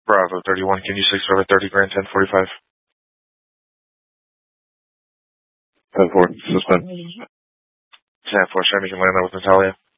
Bravo 31, can you 6 over 30 grand 1045? 10-4, suspend. 10-4, show me you can land that with Natalia.